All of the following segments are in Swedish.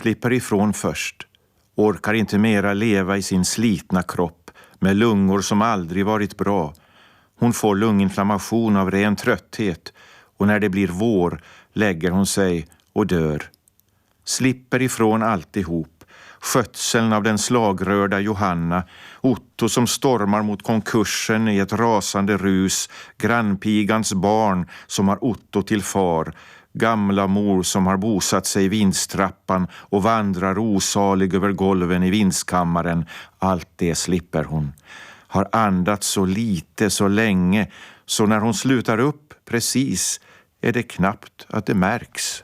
slipper ifrån först. Orkar inte mera leva i sin slitna kropp med lungor som aldrig varit bra. Hon får lunginflammation av ren trötthet och när det blir vår lägger hon sig och dör. Slipper ifrån alltihop. Skötseln av den slagrörda Johanna, Otto som stormar mot konkursen i ett rasande rus, grannpigans barn som har Otto till far, gamla mor som har bosatt sig i vindstrappan och vandrar osalig över golven i vindskammaren. Allt det slipper hon. Har andats så lite så länge så när hon slutar upp precis är det knappt att det märks.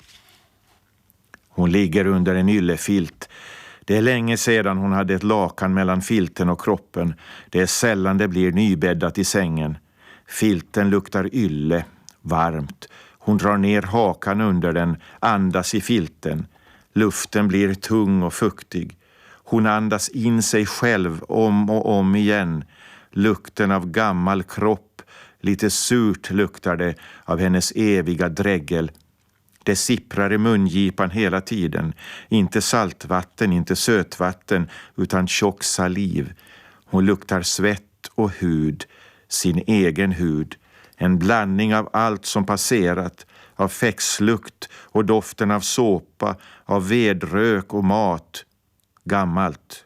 Hon ligger under en yllefilt. Det är länge sedan hon hade ett lakan mellan filten och kroppen. Det är sällan det blir nybäddat i sängen. Filten luktar ylle, varmt. Hon drar ner hakan under den, andas i filten. Luften blir tung och fuktig. Hon andas in sig själv om och om igen. Lukten av gammal kropp, lite surt luktar det av hennes eviga dräggel. Det sipprar i mungipan hela tiden. Inte saltvatten, inte sötvatten, utan tjock saliv. Hon luktar svett och hud, sin egen hud. En blandning av allt som passerat, av fäxlukt och doften av såpa, av vedrök och mat. Gammalt.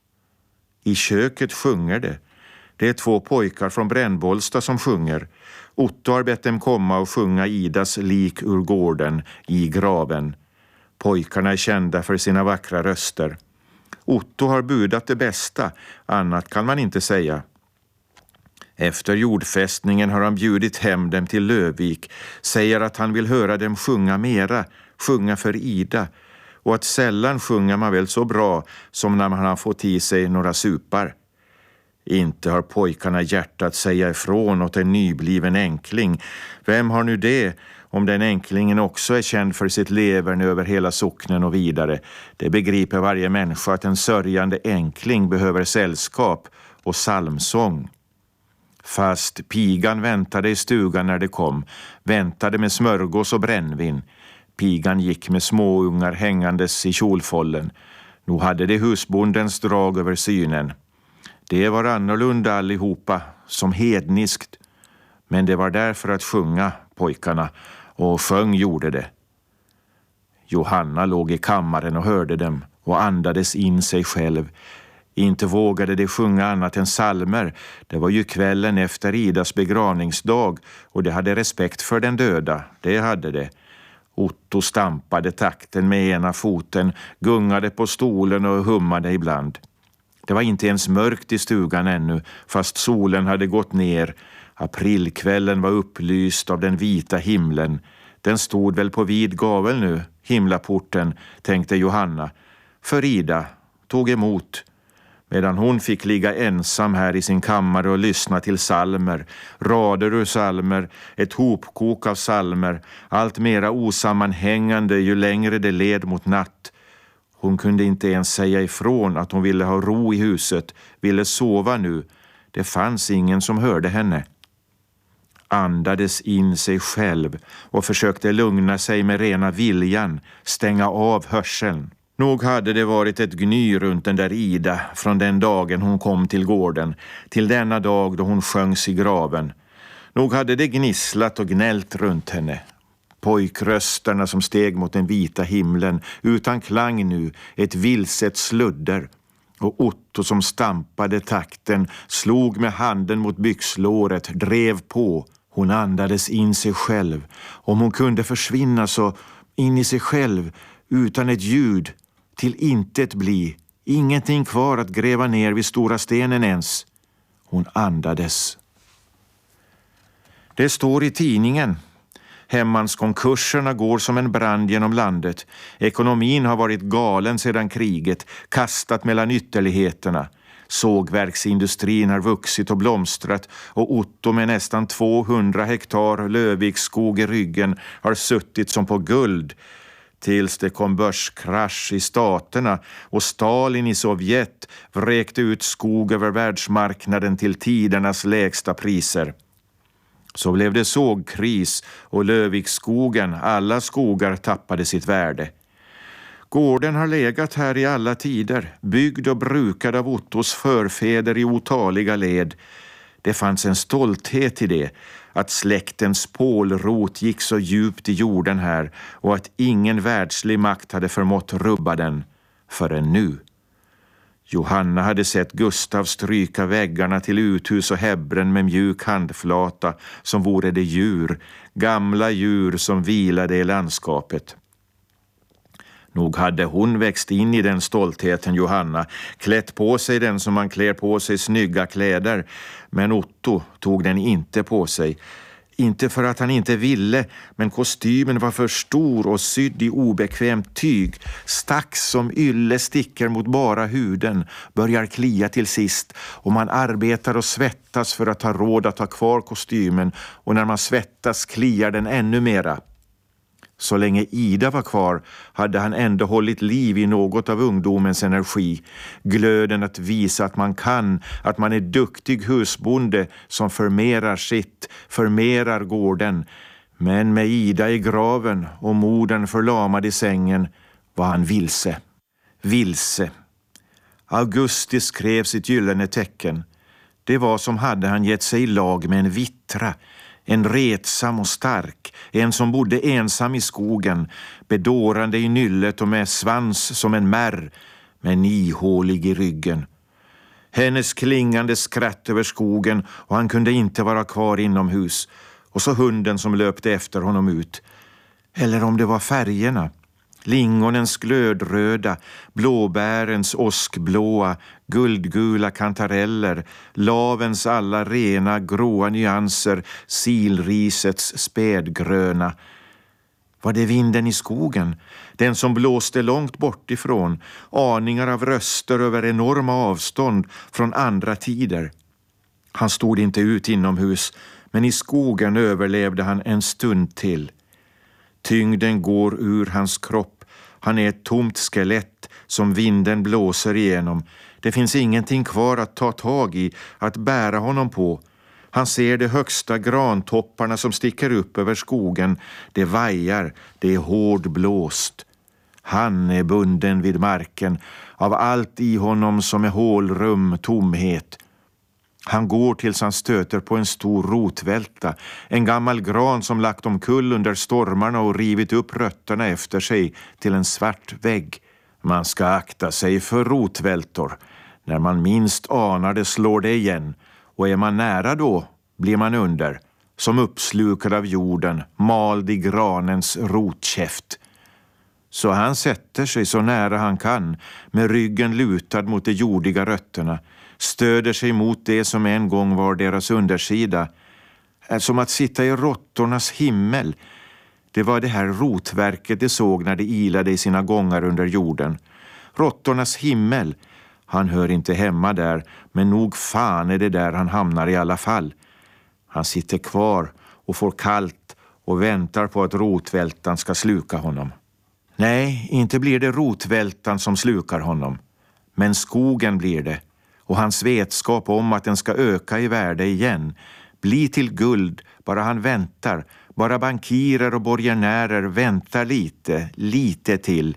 I köket sjunger det. Det är 2 pojkar från Brännbollsta som sjunger. Otto har bett dem komma och sjunga Idas lik ur gården i graven. Pojkarna är kända för sina vackra röster. Otto har budat det bästa, annat kan man inte säga. Efter jordfästningen har han bjudit hem dem till Lövvik, säger att han vill höra dem sjunga mera, sjunga för Ida, och att sällan sjunger man väl så bra som när man har fått i sig några supar. Inte har pojkarna hjärtat säga ifrån åt en nybliven enkling. Vem har nu det, om den enklingen också är känd för sitt leverne över hela socknen och vidare? Det begriper varje människa att en sörjande enkling behöver sällskap och psalmsång. Fast pigan väntade i stugan när det kom, väntade med smörgås och brännvin. Pigan gick med småungar hängandes i kjolfållen. Nu hade det husbondens drag över synen. Det var annorlunda allihopa, som hedniskt. Men det var därför att sjunga, pojkarna, och sjöng gjorde det. Johanna låg i kammaren och hörde dem och andades in sig själv. Inte vågade de sjunga annat än salmer. Det var ju kvällen efter Idas begravningsdag och de hade respekt för den döda. Det hade det. Otto stampade takten med ena foten, gungade på stolen och hummade ibland. Det var inte ens mörkt i stugan ännu, fast solen hade gått ner. Aprilkvällen var upplyst av den vita himlen. Den stod väl på vid gavel nu, himlaporten, tänkte Johanna. För Ida tog emot, medan hon fick ligga ensam här i sin kammare och lyssna till salmer, rader ur salmer, ett hopkok av salmer, allt mera osammanhängande ju längre det led mot natt. Hon kunde inte ens säga ifrån att hon ville ha ro i huset, ville sova nu. Det fanns ingen som hörde henne. Andades in sig själv och försökte lugna sig med rena viljan, stänga av hörseln. Nog hade det varit ett gny runt den där Ida från den dagen hon kom till gården, till denna dag då hon sjöngs i graven. Nog hade det gnisslat och gnällt runt henne. Pojkrösterna som steg mot den vita himlen, utan klang nu, ett vilset sludder. Och Otto som stampade takten, slog med handen mot byxlåret, drev på. Hon andades in sig själv. Om hon kunde försvinna så in i sig själv, utan ett ljud, till intet bli. Ingenting kvar att gräva ner vid stora stenen ens. Hon andades. Det står i tidningen. Hemmanskonkurserna går som en brand genom landet. Ekonomin har varit galen sedan kriget, kastat mellan ytterligheterna. Sågverksindustrin har vuxit och blomstrat och Otto med nästan 200 hektar Lövviksskog i ryggen har suttit som på guld. Tills det kom börskrasch i staterna och Stalin i Sovjet vräkte ut skog över världsmarknaden till tidernas lägsta priser. Så blev det sågkris och Lövviksskogen, alla skogar tappade sitt värde. Gården har legat här i alla tider, byggd och brukad av Ottos förfäder i otaliga led. Det fanns en stolthet i det, att släktens pålrot gick så djupt i jorden här och att ingen världslig makt hade förmått rubba den förrän nu. Johanna hade sett Gustav stryka väggarna till uthus och häbbren med mjuk handflata som vore det djur, gamla djur som vilade i landskapet. Nog hade hon växt in i den stoltheten, Johanna, klätt på sig den som man klär på sig snygga kläder, men Otto tog den inte på sig. Inte för att han inte ville, men kostymen var för stor och sydd i obekvämt tyg. Stack som ylle sticker mot bara huden, börjar klia till sist, och man arbetar och svettas för att ha råd att ha kvar kostymen, och när man svettas kliar den ännu mera. Så länge Ida var kvar hade han ändå hållit liv i något av ungdomens energi. Glöden att visa att man kan, att man är duktig husbonde som förmerar sitt, förmerar gården. Men med Ida i graven och modern förlamad i sängen var han vilse. Vilse. Augusti skrev sitt gyllene tecken. Det var som hade han gett sig i lag med en vittra. En retsam och stark, en som bodde ensam i skogen, bedårande i nyllet och med svans som en märr, men ihålig i ryggen. Hennes klingande skratt över skogen och han kunde inte vara kvar inomhus, och så hunden som löpte efter honom ut. Eller om det var färgerna. Lingonens glödröda, blåbärens åskblåa, guldgula kantareller, lavens alla rena gråa nyanser, silrisets spädgröna. Var det vinden i skogen, den som blåste långt bort ifrån, aningar av röster över enorma avstånd från andra tider? Han stod inte ut inomhus, men i skogen överlevde han en stund till. Tyngden går ur hans kropp. Han är ett tomt skelett som vinden blåser igenom. Det finns ingenting kvar att ta tag i, att bära honom på. Han ser de högsta grantopparna som sticker upp över skogen. Det vajar, det är hård blåst. Han är bunden vid marken, av allt i honom som är hålrum, tomhet. Han går tills han stöter på en stor rotvälta, en gammal gran som lagt omkull under stormarna och rivit upp rötterna efter sig till en svart vägg. Man ska akta sig för rotvältor. När man minst anar det slår det igen, och är man nära då blir man under, som uppslukad av jorden, mald i granens rotkäft. Så han sätter sig så nära han kan, med ryggen lutad mot de jordiga rötterna, stöder sig mot det som en gång var deras undersida. Är som att sitta i råttornas himmel. Det var det här rotverket de såg när de ilade i sina gångar under jorden. Råttornas himmel. Han hör inte hemma där, men nog fan är det där han hamnar i alla fall. Han sitter kvar och får kallt och väntar på att rotvältan ska sluka honom. Nej, inte blir det rotvältan som slukar honom. Men skogen blir det. Och hans vetskap om att den ska öka i värde igen, bli till guld, bara han väntar, bara bankirer och borgenärer väntar lite till.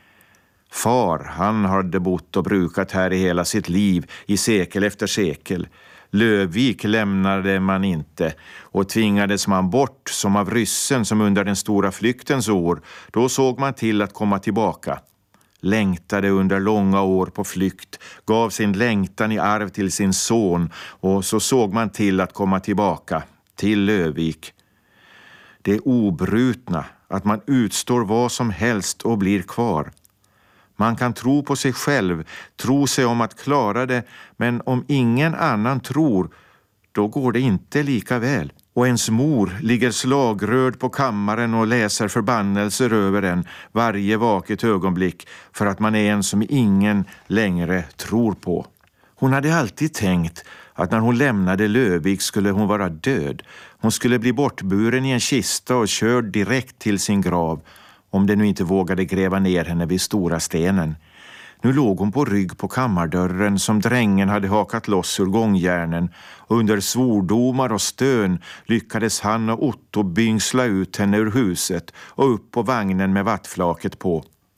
Far, han hade bott och brukat här i hela sitt liv, i sekel efter sekel. Lövvik lämnade man inte, och tvingades man bort som av ryssen som under den stora flyktens år, då såg man till att komma tillbaka. Längtade under långa år på flykt, gav sin längtan i arv till sin son, och så såg man till att komma tillbaka till Lövvik. Det obrutna, att man utstår vad som helst och blir kvar. Man kan tro på sig själv, tro sig om att klara det, men om ingen annan tror, då går det inte lika väl. Och ens mor ligger slagrörd på kammaren och läser förbannelser över en varje vaket ögonblick för att man är en som ingen längre tror på. Hon hade alltid tänkt att när hon lämnade Lövvik skulle hon vara död. Hon skulle bli bortburen i en kista och körd direkt till sin grav, om det nu inte vågade gräva ner henne vid stora stenen. Nu låg hon på rygg på kammardörren som drängen hade hakat loss ur gångjärnen, och under svordomar och stön lyckades han och Otto byngsla ut henne ur huset och upp på vagnen med vattflaket på.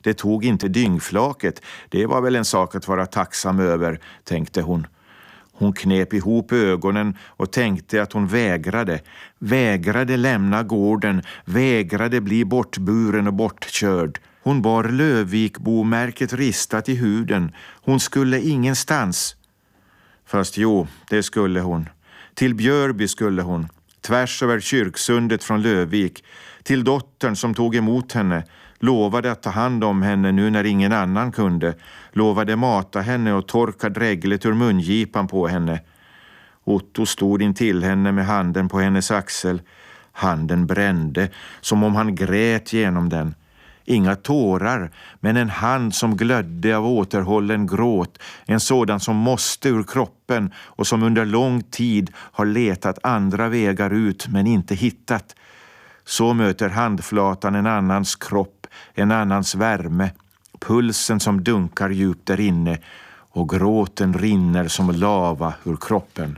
Det tog inte dyngflaket. Det var väl en sak att vara tacksam över, tänkte hon. Hon knep ihop ögonen och tänkte att hon vägrade lämna gården, vägrade bli bortburen och bortkörd. Hon bar Lövvikbomärket ristat i huden. Hon skulle ingenstans. Fast jo, det skulle hon. Till Björby skulle hon, tvärs över Kyrksundet från Lövvik, till dottern som tog emot henne, lovade att ta hand om henne nu när ingen annan kunde, lovade mata henne och torka dräglet ur mungipan på henne. Otto stod intill henne med handen på hennes axel. Handen brände, som om han grät genom den. Inga tårar, men en hand som glödde av återhållen gråt, en sådan som måste ur kroppen och som under lång tid har letat andra vägar ut men inte hittat. Så möter handflatan en annans kropp, en annans värme, pulsen som dunkar djupt där inne och gråten rinner som lava ur kroppen.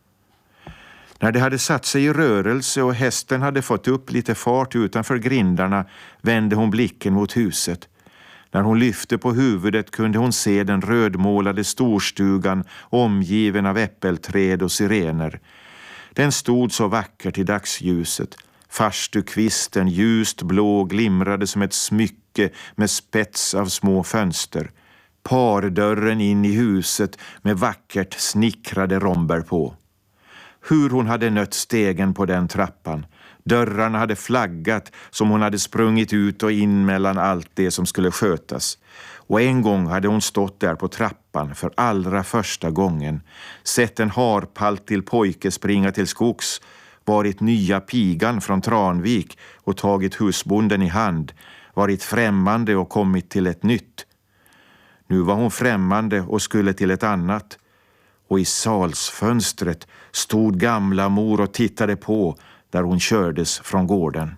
När det hade satt sig i rörelse och hästen hade fått upp lite fart utanför grindarna vände hon blicken mot huset. När hon lyfte på huvudet kunde hon se den rödmålade storstugan omgiven av äppelträd och sirener. Den stod så vackert i dagsljuset. Farstukvisten ljust blå glimrade som ett smycke med spets av små fönster. Pardörren in i huset med vackert snickrade romber på. Hur hon hade nött stegen på den trappan. Dörrarna hade flaggat som hon hade sprungit ut och in mellan allt det som skulle skötas. Och en gång hade hon stått där på trappan för allra första gången. Sett en harpalt till pojke springa till skogs. Varit nya pigan från Tranvik och tagit husbonden i hand. Varit främmande och kommit till ett nytt. Nu var hon främmande och skulle till ett annat. Och i salsfönstret stod gamla mor och tittade på där hon kördes från gården.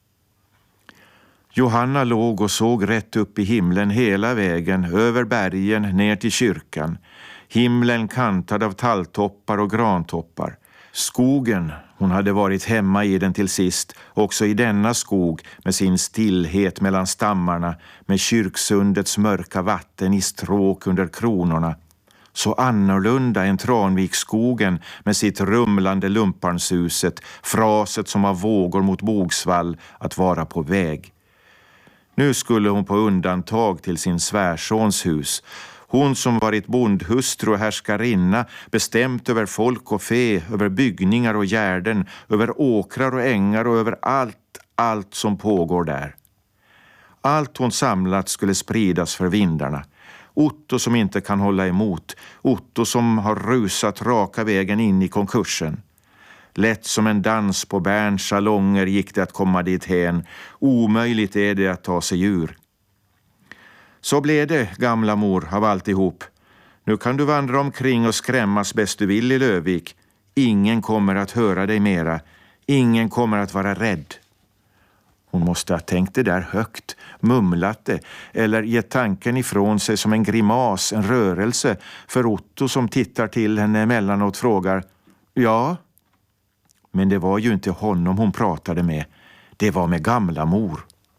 Johanna låg och såg rätt upp i himlen hela vägen, över bergen ner till kyrkan. Himlen kantad av talltoppar och grantoppar. Skogen, hon hade varit hemma i den till sist, också i denna skog med sin stillhet mellan stammarna, med Kyrksundets mörka vatten i stråk under kronorna. Så annorlunda än Tranvikskogen med sitt rumlande lumparnshuset, fraset som av vågor mot Bogsvall att vara på väg. Nu skulle hon på undantag till sin svärsons hus. Hon som varit bondhustru och härskarinna, bestämt över folk och fe, över byggningar och gärden, över åkrar och ängar och över allt som pågår där. Allt hon samlat skulle spridas för vindarna. Otto som inte kan hålla emot. Otto som har rusat raka vägen in i konkursen. Lätt som en dans på Berns salonger gick det att komma dit hän. Omöjligt är det att ta sig ur. Så blev det, gamla mor, av alltihop. Nu kan du vandra omkring och skrämmas bäst du vill i Lövvik. Ingen kommer att höra dig mera. Ingen kommer att vara rädd. Hon måste ha tänkt det där högt, mumlat det eller gett tanken ifrån sig som en grimas, en rörelse för Otto som tittar till henne emellanåt frågar ja. Men det var ju inte honom hon pratade med. Det var med gamla mor.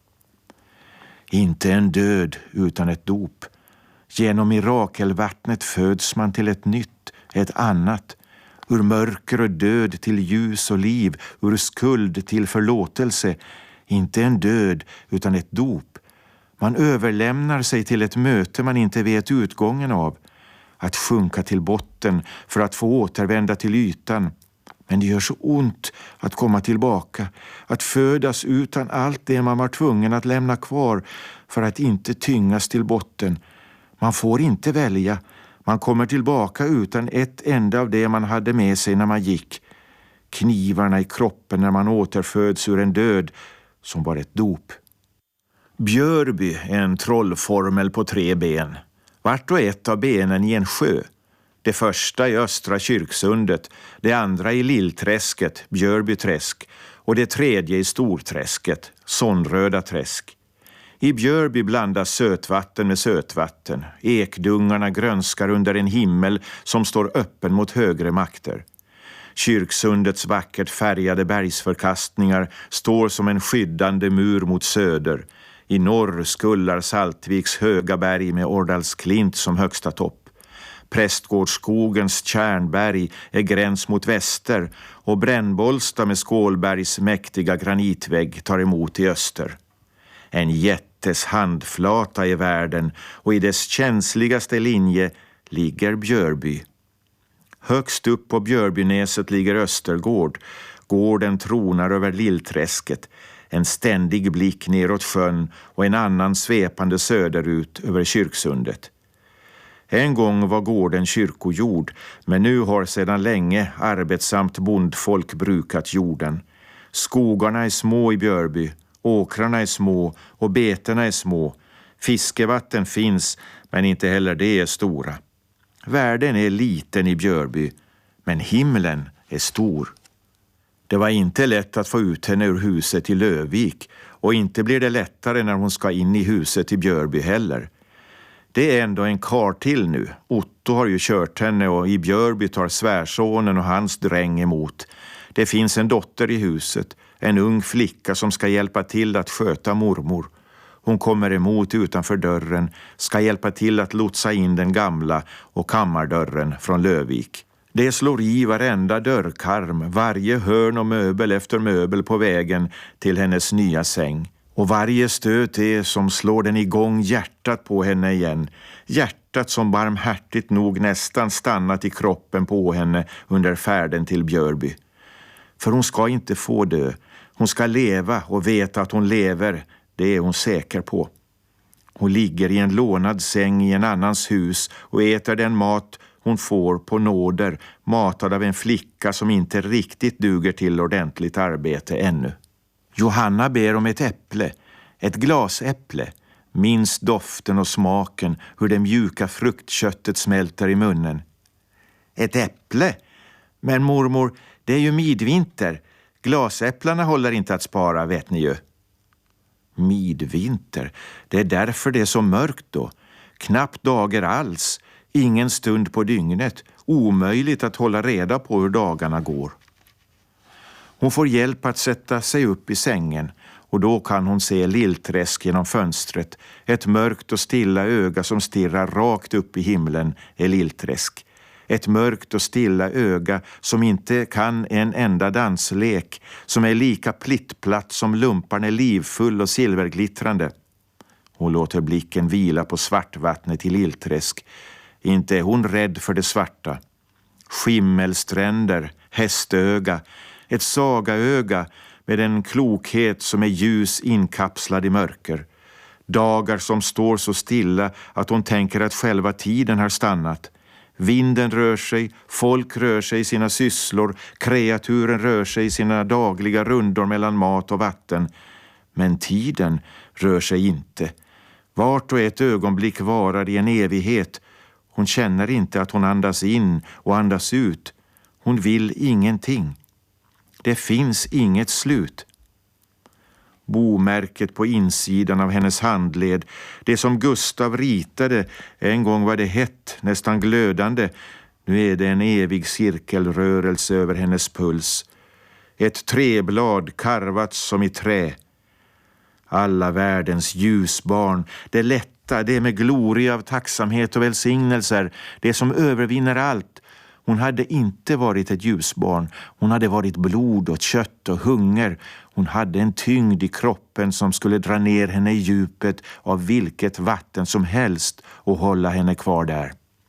Inte en död utan ett dop. Genom mirakelvattnet föds man till ett nytt, ett annat. Ur mörker och död till ljus och liv, ur skuld till förlåtelse. Inte en död utan ett dop. Man överlämnar sig till ett möte man inte vet utgången av. Att sjunka till botten för att få återvända till ytan. Men det gör så ont att komma tillbaka. Att födas utan allt det man var tvungen att lämna kvar för att inte tyngas till botten. Man får inte välja. Man kommer tillbaka utan ett enda av det man hade med sig när man gick. Knivarna i kroppen när man återföds ur en död som var ett dop. Björby är en trollformel på 3 ben. Vart och ett av benen i en sjö. Det första i Östra Kyrksundet, det andra i Lillträsket, Björbyträsk, och det tredje i Storträsket, Sonröda träsk. I Björby blandas sötvatten med sötvatten. Ekdungarna grönskar under en himmel som står öppen mot högre makter. Kyrksundets vackert färgade bergsförkastningar står som en skyddande mur mot söder. I norr skullar Saltviks höga berg med Ordalsklint som högsta topp. Prästgårdsskogens Tjärnberg är gräns mot väster och Brännbollsta med Skålbergs mäktiga granitvägg tar emot i öster. En jättes handflata i världen och i dess känsligaste linje ligger Björby. Högst upp på Björbynäset ligger Östergård. Gården tronar över Lillträsket, en ständig blick neråt sjön och en annan svepande söderut över Kyrksundet. En gång var gården kyrkojord, men nu har sedan länge arbetsamt bondfolk brukat jorden. Skogarna är små i Björby, åkrarna är små och beterna är små. Fiskevatten finns, men inte heller det är stora. Världen är liten i Björby, men himlen är stor. Det var inte lätt att få ut henne ur huset i Lövvik, och inte blir det lättare när hon ska in i huset i Björby heller. Det är ändå en karl till nu. Otto har ju kört henne och i Björby tar svärsonen och hans dräng emot. Det finns en dotter i huset, en ung flicka som ska hjälpa till att sköta mormor. Hon kommer emot utanför dörren, ska hjälpa till att lotsa in den gamla och kammardörren från Lövvik. Det slår i varenda dörrkarm, varje hörn och möbel efter möbel på vägen till hennes nya säng. Och varje stöt är som slår den igång hjärtat på henne igen. Hjärtat som barmhärtigt nog nästan stannat i kroppen på henne under färden till Björby. För hon ska inte få dö. Hon ska leva och veta att hon lever. Det är hon säker på. Hon ligger i en lånad säng i en annans hus och äter den mat hon får på nåder, matad av en flicka som inte riktigt duger till ordentligt arbete ännu. Johanna ber om ett äpple, ett glasäpple. Minns doften och smaken, hur det mjuka fruktköttet smälter i munnen. Ett äpple? Men mormor, det är ju midvinter. Glasäpplarna håller inte att spara, vet ni ju. Midvinter, det är därför det är så mörkt då. Knappt dagar alls, ingen stund på dygnet. Omöjligt att hålla reda på hur dagarna går. Hon får hjälp att sätta sig upp i sängen och då kan hon se Lillträsk genom fönstret. Ett mörkt och stilla öga som stirrar rakt upp i himlen är Lillträsk. Ett mörkt och stilla öga som inte kan en enda danslek, som är lika plittplatt som lumparn är livfull och silverglittrande. Hon låter blicken vila på svartvattnet i Lillträsk. Inte är hon rädd för det svarta. Skimmelstränder, hästöga, ett sagaöga med en klokhet som är ljus inkapslad i mörker. Dagar som står så stilla att hon tänker att själva tiden har stannat. Vinden rör sig, folk rör sig i sina sysslor, kreaturen rör sig i sina dagliga rundor mellan mat och vatten. Men tiden rör sig inte. Vart och ett ögonblick varar i en evighet. Hon känner inte att hon andas in och andas ut. Hon vill ingenting. Det finns inget slut. Bomärket på insidan av hennes handled, det som Gustav ritade, en gång var det hett, nästan glödande. Nu är det en evig cirkelrörelse över hennes puls. Ett träblad karvat som i trä. Alla världens ljusbarn, det lätta, det med gloria av tacksamhet och välsignelser, det som övervinner allt. Hon hade inte varit ett ljusbarn. Hon hade varit blod och kött och hunger. Hon hade en tyngd i kroppen som skulle dra ner henne i djupet av vilket vatten som helst och hålla henne kvar där.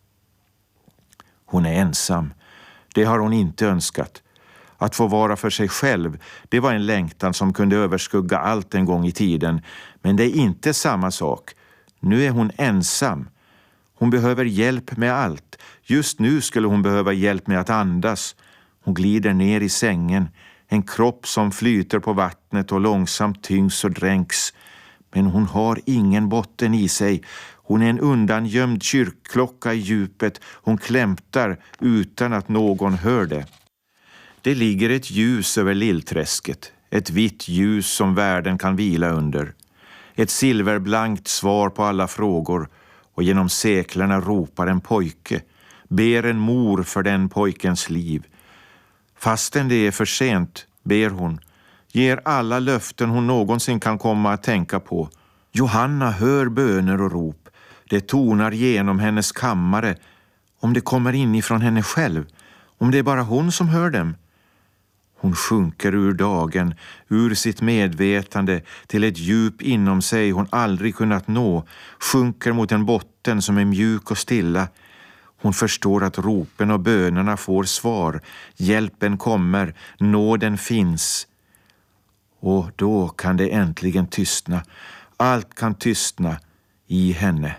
Hon är ensam. Det har hon inte önskat. Att få vara för sig själv, det var en längtan som kunde överskugga allt en gång i tiden. Men det är inte samma sak. Nu är hon ensam. Hon behöver hjälp med allt. Just nu skulle hon behöva hjälp med att andas. Hon glider ner i sängen. En kropp som flyter på vattnet och långsamt tyngs och dränks. Men hon har ingen botten i sig. Hon är en undangömd kyrkklocka i djupet. Hon klämtar utan att någon hör det. Det ligger ett ljus över Lillträsket. Ett vitt ljus som världen kan vila under. Ett silverblankt svar på alla frågor. Och genom seklerna ropar en pojke. Ber en mor för den pojkens liv. Fastän det är för sent, ber hon. Ger alla löften hon någonsin kan komma att tänka på. Johanna hör böner och rop. Det tonar genom hennes kammare. Om det kommer inifrån henne själv, om det är bara hon som hör dem. Hon sjunker ur dagen, ur sitt medvetande till ett djup inom sig hon aldrig kunnat nå, sjunker mot en botten som är mjuk och stilla. Hon förstår att ropen och bönerna får svar, hjälpen kommer, nåden finns. Och då kan det äntligen tystna, allt kan tystna i henne.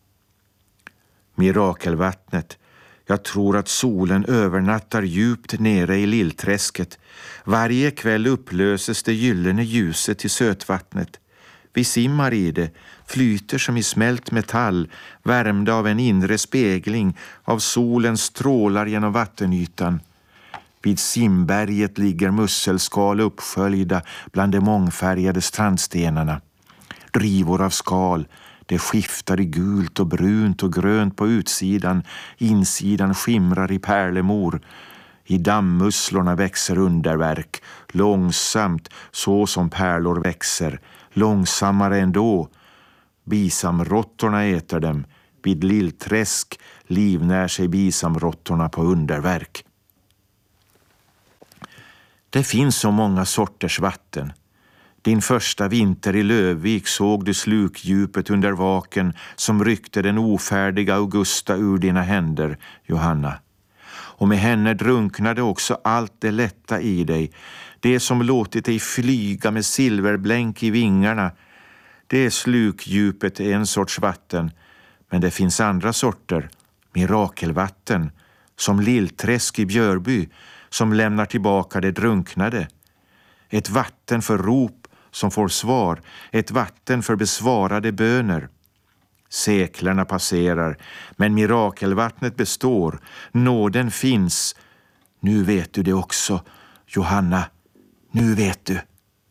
Mirakelvattnet. Jag tror att solen övernattar djupt nere i Lillträsket. Varje kväll upplöses det gyllene ljuset i sötvattnet. Vi simmar i det, flyter som i smält metall, värmda av en inre spegling av solens strålar genom vattenytan. Vid simberget ligger musselskal uppsköljda bland de mångfärgade strandstenarna. Drivor av skal, det skiftar i gult och brunt och grönt på utsidan, insidan skimrar i pärlemor. I dammmusslorna växer underverk, långsamt så som pärlor växer, långsammare ändå. Bisamråttorna äter dem, vid Lillträsk livnär sig bisamråttorna på underverk. Det finns så många sorters vatten. Din första vinter i Lövvik såg du slukdjupet under vaken som ryckte den ofärdiga Augusta ur dina händer, Johanna. Och med henne drunknade också allt det lätta i dig, det som låtit dig flyga med silverblänk i vingarna. Det slukdjupet är en sorts vatten, men det finns andra sorter, mirakelvatten, som Lillträsk i Björby, som lämnar tillbaka det drunknade. Ett vatten för rop som får svar, ett vatten för besvarade böner. Seklerna passerar, men mirakelvattnet består. Nåden finns. Nu vet du det också, Johanna. Nu vet du.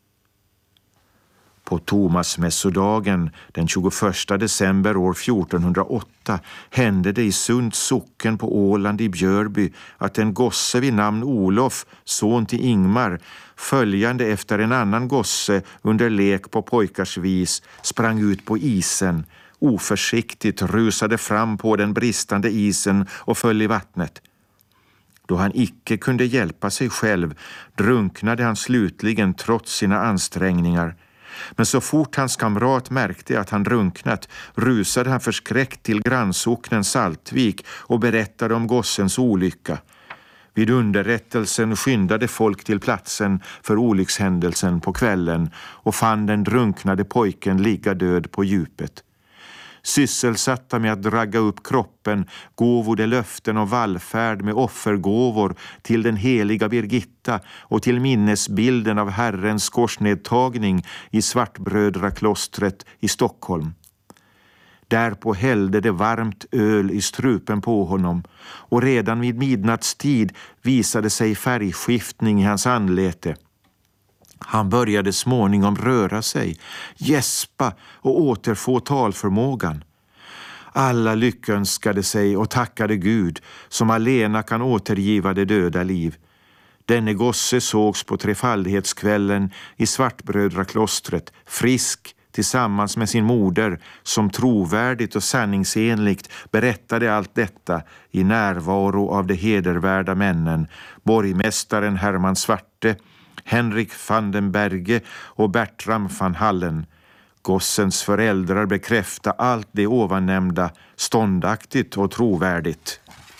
På Tomasmässodagen den 21 december år 1408 hände det i Sunds socken på Åland i Björby att en gosse vid namn Olof, son till Ingmar, följande efter en annan gosse under lek på pojkars vis, sprang ut på isen, oförsiktigt rusade fram på den bristande isen och föll i vattnet. Då han icke kunde hjälpa sig själv drunknade han slutligen trots sina ansträngningar. Men så fort hans kamrat märkte att han drunknat rusade han förskräckt till grannsocknen Saltvik och berättade om gossens olycka. Vid underrättelsen skyndade folk till platsen för olyckshändelsen på kvällen och fann den drunknade pojken ligga död på djupet. Sysselsatta med att dragga upp kroppen gåvo de löften och vallfärd med offergåvor till den heliga Birgitta och till minnesbilden av Herrens korsnedtagning i Svartbrödraklostret i Stockholm. Därpå hällde det varmt öl i strupen på honom och redan vid midnattstid visade sig färgskiftning i hans anlete. Han började småningom röra sig, gäspa och återfå talförmågan. Alla lyckönskade sig och tackade Gud som alena kan återgiva det döda liv. Denne gosse sågs på trefaldighetskvällen i Svartbrödraklostret, frisk tillsammans med sin moder som trovärdigt och sanningsenligt berättade allt detta i närvaro av de hedervärda männen, borgmästaren Herman Svarte, Henrik van den Berge och Bertram van Hallen. Gossens föräldrar bekräfta allt det ovannämnda ståndaktigt och trovärdigt.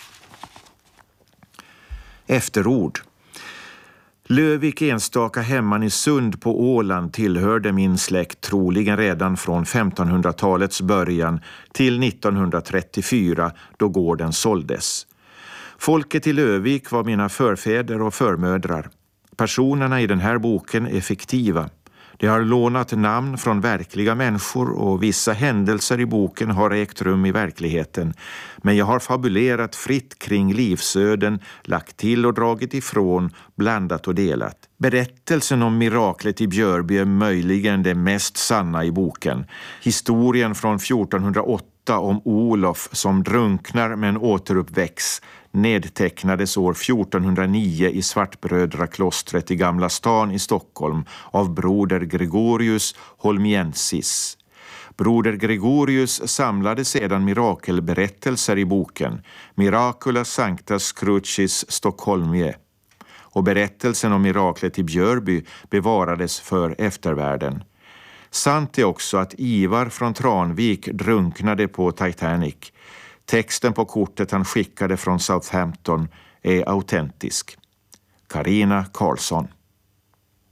Efterord. Lövvik enstaka hemman i Sund på Åland tillhörde min släkt troligen redan från 1500-talets början till 1934 då gården såldes. Folket i Lövvik var mina förfäder och förmödrar. Personerna i den här boken är fiktiva. De har lånat namn från verkliga människor och vissa händelser i boken har ägt rum i verkligheten. Men jag har fabulerat fritt kring livsöden, lagt till och dragit ifrån, blandat och delat. Berättelsen om miraklet i Björby är möjligen det mest sanna i boken. Historien från 1408 om Olof som drunknar men återuppväcks nedtecknades år 1409 i Svartbrödraklostret i Gamla stan i Stockholm av broder Gregorius Holmiensis. Broder Gregorius samlade sedan mirakelberättelser i boken Miracula Sanctas Crucis Stockholmie, och berättelsen om miraklet i Björby bevarades för eftervärlden. Sant är också att Ivar från Tranvik drunknade på Titanic. Texten på kortet han skickade från Southampton är autentisk. Carina Karlsson.